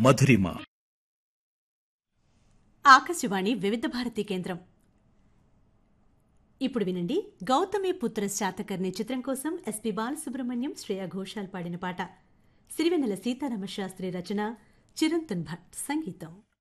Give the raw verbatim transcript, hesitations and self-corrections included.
మధురిమ. ఆకాశవాణి వివిధ భారతి కేంద్రం. ఇప్పుడు వినండి గౌతమి పుత్ర శాతకర్ణి చిత్రం కోసం ఎస్పి బాలసుబ్రహ్మణ్యం, శ్రేయా ఘోషాల్ పాడిన పాట. సిరివెన్నెల సీతారామ శాస్త్రి రచన, చిరంతన్ భట్ సంగీతం.